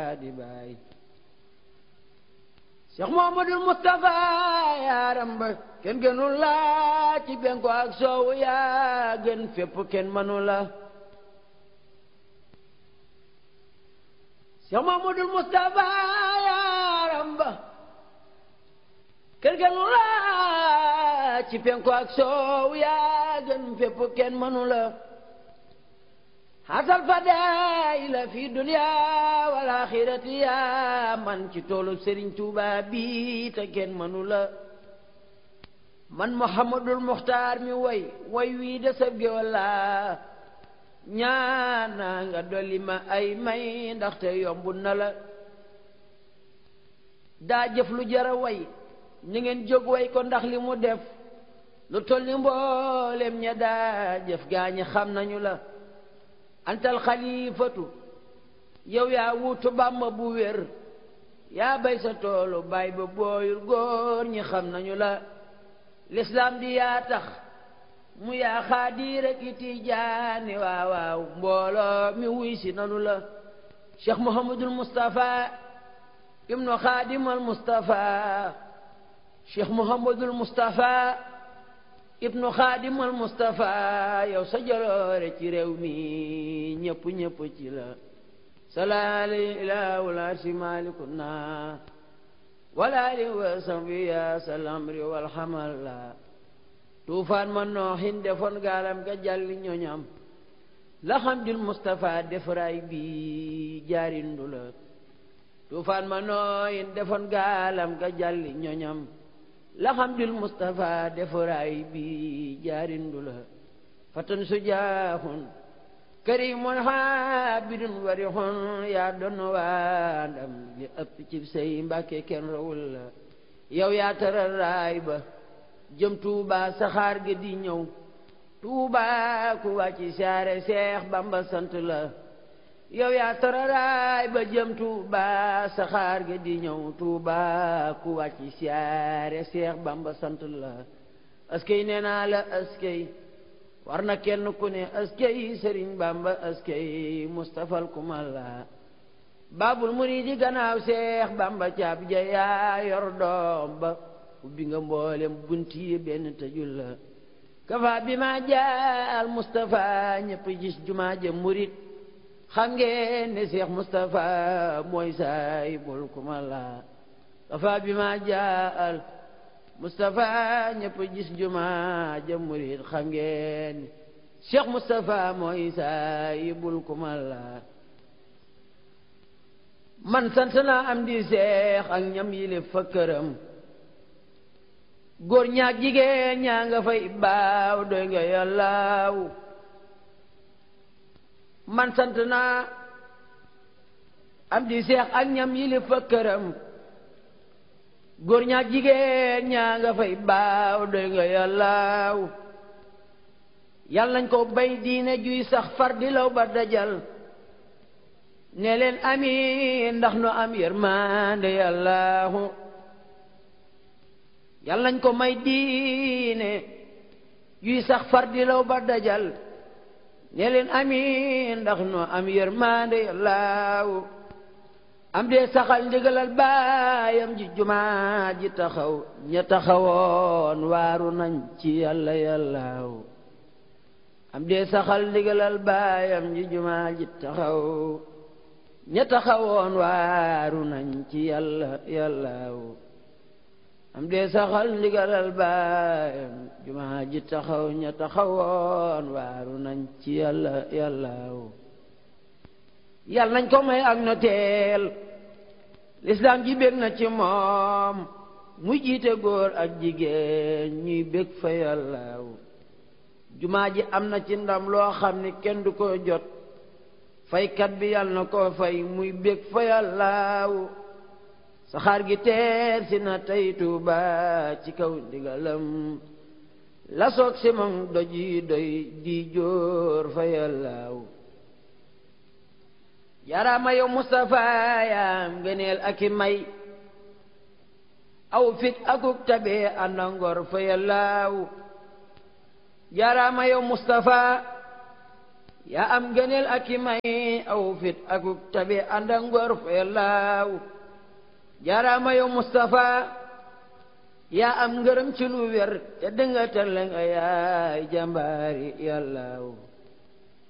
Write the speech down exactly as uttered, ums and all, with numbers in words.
di baay Cheikh Mouhamadoul Moustapha yaaram ba kenn gënul la ci benko ak soowu yaa gën fépp kenn mënu la Cheikh Mouhamadoul Moustapha yaaram ba kenn gënul la ci benko ak soowu yaa gën fépp kenn mënu la hasal fadaila fi dunya wal akhirati ya man ci toolu Serigne Touba bi te kenn mënu la man Mouhamadoul Mokhtar mi way way wii de sab géwal la ñaana nga dolli ma ay may ndaxte yombu na la daa jëf lu jara way ni ngeen jóg way ko ndax li mu def lu toll ni mboolem ña daa jëf gaañi xam nañu la antal xalifatu yow yaa wuutu Bàmba bu wér yaa bay sa toolu baay ba booyul góor ñi xam nañu la lislaam di yaa tax mu yaa xaadir ak i tijaani waaw waaw mbooloo mi wuy si nanu la Cheikh Mouhamadoul Moustapha ibnu xaadimal Moustapha Cheikh Mouhamadoul Moustapha ibnu xaadimal Moustapha yow sa jaloore ci réew mi ñëpp ñëpp ci la salaali ilaa wala si malikuna wala li wa sambi ya salamri wal xamal la tuufaan ma nooxin defoon gaalam ga jàlli ñoñam la xamdul Moustapha defaraay bi jaarindu la tuufaan ma nooxin defoon gaalam ga jàlli ñoñam laxamdul Moustapha defaraay bi jaarindu la fatan sujaahun karimun habidun warihun yaa doon waa ndam li ëpp ci say Mbàkke kenn rawul la yow yaa taral raay ba jëm Tuuba saxaar ga di ñëw Tuuba ku wàcci saare Seex Bamba sant la yow yaa tararaay ba jëm Tuuba saxaar ga di ñëw Tuuba ku wàcci siyaare Seex Bamba sant la askey nee naa la askey war na kenn ku ne askey Sëriñ Bamba askey Mustafal kumal la baabul muriidi gannaaw Seex Bamba caab ja yaa yor doom ba ubbi nga mboolem bunti benn tëjul la kafa bi ma jaal Mustafa ñëpp gis jumaa ja murid xam ngeen ne Cheikh Moustapha mooy saahibul kumala kafa bi ma jaal Moustapha ñëpp gis juma ja murid xam ngeen ne Cheikh Moustapha mooy saahibul kumala man sant naa am di Cheikh ak ñam yile fa këram góor ñaak jigéen ñaa nga fay baaw doy nga yàllaaw man sant naa am di Seex ak ñam yili fa këram góor ñaak jigéen ñaa nga fay baaw doy nga yàllaaw yàlla nañ ko bay diine juy sax far di law ba dajal ne leen amiin ndax nu am yërmande yàllaahu yàlla nañ ko may diine juy sax far di law ba dajal ne leen amiin ndax no am yërmande yàllaaw am dee saxal ndigalal baayam ji jumaa ji taxaw ña taxawoon waaru nañ ci yàlla yàllaaw am dee saxal ndigalal baayam ji jumaa ji taxaw ña taxawoon waaru nañ ci yàlla yàllaaw am dee saxal ndigalal baayam jumaa ji taxaw ña taxawoon waaru nañ ci yàlla yàllaaw yàlla nañ ko may ak noteel lislaam ji bég na ci moom muy jiite góor ak jigéen ñuy bég fa yàllaaw jumaa ji am na ci ndam loo xam ni kenn du ko jot faykat bi yàlla na ko fay muy bég fa yàllaaw saxaar gi teer si na tey Tuuba ci kaw ndigalam la soog si moom doj yi doy di jóor fa yàllaaw yaraama yow Moustapha yaam ngëneel ak i may aw fit akuk tabe ànda ngor fa yàllaaw yaraama yow Moustapha yaa am gëneel ak i may aw fit akuk tabe ànd ak ngor fa yàllaaw jaaraama yow Mustafa yaa am ngërëm ci lu wér te dënga tëlle nga yaay jàmbaari yàllaaw